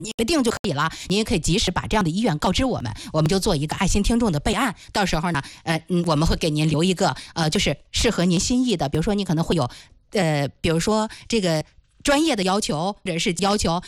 你决定就可以了。您也可以及时把这样的医院告知我们，我们就做一个爱心听众的备案。到时候呢，我们会给您留一个就是适合您心意的，比如说你可能会有比如说这个专业的要求，或者是要求